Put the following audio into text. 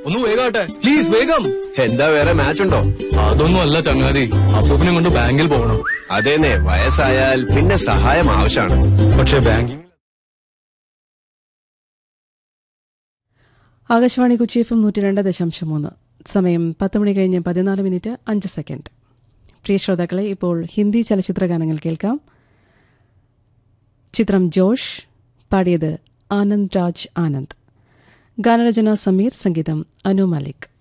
ഒന്ന് വേഗാട്ടെ പ്ലീസ്, വേഗം. എന്താ വേറെ മാച്ച് ഉണ്ടോ? അതൊന്നും അല്ല ചങ്ങാതി, അപ്പൂപ്പനെ കൊണ്ട് ബാങ്കിൽ പോകണം. അതേന്നെ, വയസ്സായാൽ പിന്നെ സഹായം ആവശ്യമാണ്. പക്ഷെ ബാങ്കിങ്. ആകാശവാണി കൊച്ചി FM 102.3. സമയം 10 മണി കഴിഞ്ഞ് 14 മിനിറ്റ് 5 സെക്കൻഡ്. പ്രിയ ശ്രോതാക്കളെ, ഇപ്പോൾ ഹിന്ദി ചലച്ചിത്ര ഗാനങ്ങൾ കേൾക്കാം. ചിത്രം ജോഷ്, പാടിയത് ആനന്ദ് രാജ് ആനന്ദ്. ഗാനരചന സമീർ, സംഗീതം അനു മലിക്.